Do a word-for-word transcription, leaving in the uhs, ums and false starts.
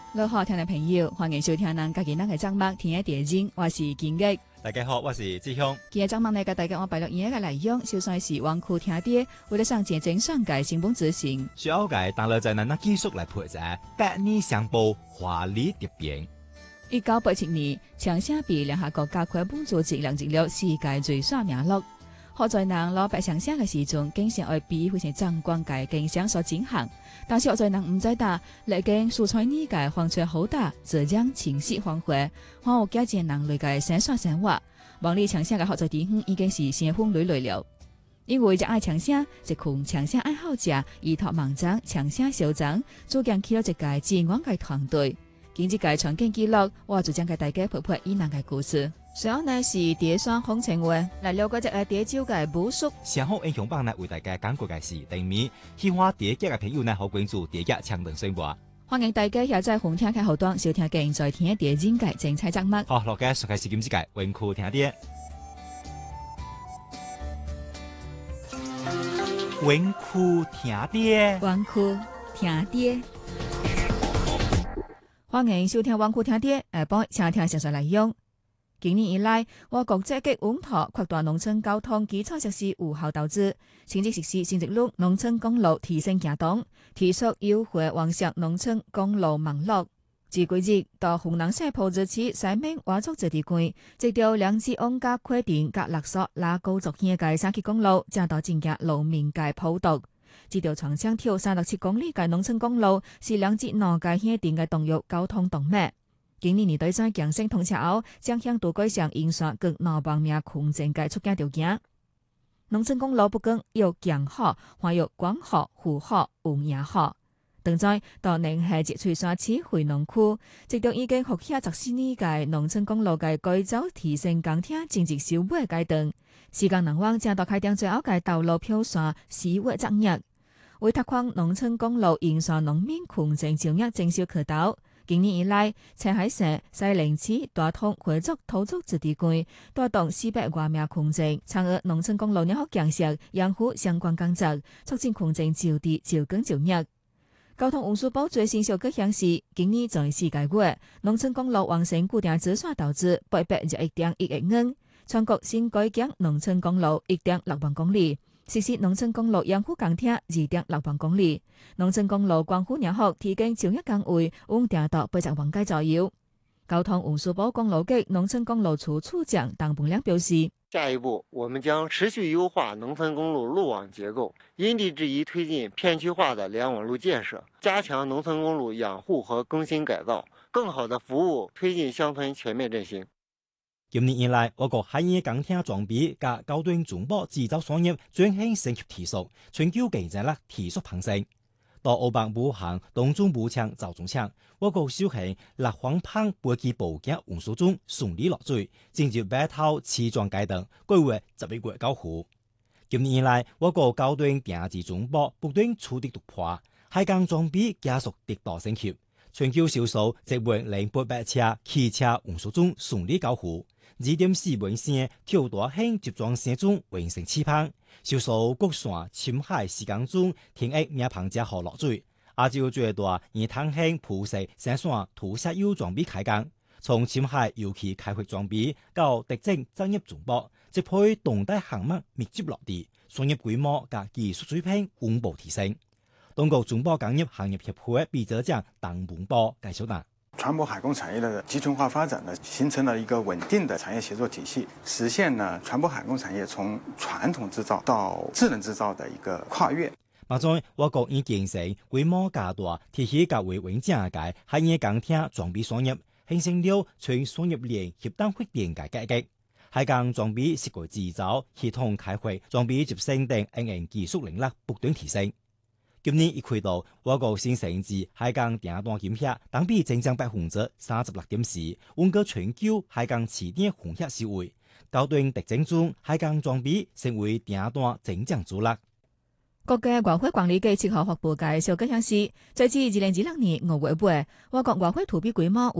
你好，聽眾朋友，歡迎收聽咱家己咱嘅節目《天一地精》，我是金玉。 大家好，我是志雄。 今日節目呢，甲大家我擺落演嘅內容，就算是灣區聽啲，為了上前正上嘅新聞資訊， 需要嘅當然在咱那技術來配置，百年相報，華麗蝶變。 一九八七年，長城被聯合國教科文組織列入了世界最爽名錄。好在人攞白長城嘅時陣，經常會比非常壯觀嘅景象所景象，但是好在人唔知道，歷經數千年嘅風吹雨打，浙江清晰光輝，還有加進人類嘅生產生活。望你長城嘅好在地方已經是腥風累累了，因為熱愛長城，一群長城愛好者依託網站長城小站，組建起了一個志願嘅團隊。經這個傳記記錄，我就將給大家陪陪伊人嘅故事。最後呢是蝶雙風情話，來了解一個蝶酒嘅武術。 上好英雄榜呢為大家講過嘅是第二，喜歡蝶劇嘅朋友呢好關注蝶劇強人生活。 歡迎大家也在紅聽嘅後端收聽現在聽蝶精嘅精彩節目。 好，落嘅熟悉時間之界，溫酷聽啲，溫酷聽啲， 溫酷聽啲。歡迎收聽溫酷聽啲，誒，幫請聽詳細內容。今年以來，我國積極穩妥擴大農村交通基礎設施有效投資，先至實施新一路農村公路提升行動，提速優化完善農村公路網絡。自幾日到湖南省浦子市西面佤族自治區，直到兩支往加規定甲勒索拉高速線嘅三級公路，正到正價路面嘅鋪道。這條長長條三十七公里嘅農村公路，是兩支農界限定嘅動域交通動脈。今年年底在強盛通車後，將向度改善營商各南方面空前嘅出境條件。農村公路不僅有強好，還有廣好、湖好、有野好。當在到寧夏節翠山市回農區，直到已經復興十四年嘅農村公路嘅改造提升工程正值收尾階段，時間能往正到開定最後嘅道路票線四月十日，為拓寬農村公路營商農民空前就業增收渠道。今年以來，青海省西寧市大同回族土族自治區帶動四百多名群眾參與農村公路兩項建設養護相關工作，促進群眾就地就耕就業。交通運輸部最新數據顯示，今年在四個月，農村公路完成固定資產投資八百一點一億元，全國新改建農村公路一點六萬公里。實施農村公路養護工程二點六萬公里，農村公路關護年後提供就業崗位穩定到八十萬個左右。交通運輸部公路局農村公路處處長鄧本亮表示： 下一步，我們將持續優化農村公路路網結構，因地制宜推進片區化的聯網路建設，加強農村公路養護和更新改造，更好的服務推進鄉村全面振興。 今年以來，我國海業鋼鐵裝備及高端中保製造產業轉型升級提速，全球競爭力提速攀升。到歐邦武行、東中步槍、造中槍，我國小型立方炮飛機部件運輸中順利落水，進入八套次裝階段，計劃十一月交付。今年以來，我國高端電子中保不斷取得突破，海鋼裝備加速得到升級，全球銷售一萬零八百車汽車運輸中順利交付。二點四萬線跳大型集裝箱中完成起跑，銷售國線深海時間中天翼面龐加號落水。亞洲最大二灘輕鋪設生產塗石油裝備開工，從深海油氣開發裝備到特徵專業中保，即配動態項目密集落地，商業規模及技術水平穩步提升。中國中保工業行業協會秘書長鄧本波介紹啦。 船舶海工產業的集群化發展呢，形成了一個穩定的產業協作體系，實現呢船舶海工產業從傳統製造到智能製造的一個跨越。 目前，我國已建成規模較大、體系較為穩健嘅海業鋼鐵裝備產業，形成了全產業鏈協同發展嘅格局。海鋼裝備設計製造、系統開發、裝備集成等應用技術能力不斷提升。今年一季度，我國新成績海鋼訂單金額同比增長百分之三十六點四，穩居全球海鋼起點紅額首位。高端特徵中，海鋼裝備成為訂單增長主力。 國家外匯管理局七號發布嘅數據顯示，截至二零二零年五月尾，我國外匯儲備規模